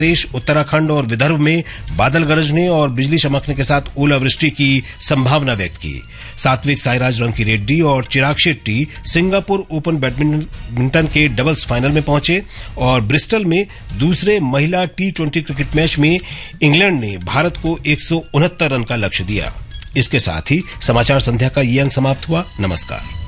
प्रदेश, उत्तराखंड और विदर्भ में बादल गरजने और बिजली चमकने के साथ ओलावृष्टि की संभावना व्यक्त की। सात्विक साईराज रंकीरेड्डी और Chirag Shetty Singapore open badminton के डबल्स फाइनल में पहुंचे और ब्रिस्टल में दूसरे महिला T20 क्रिकेट मैच में इंग्लैंड ने भारत को 169 रन का लक्ष्य दिया। इसके साथ ही समाचार संध्या का ये अंक समाप्त हुआ। नमस्कार।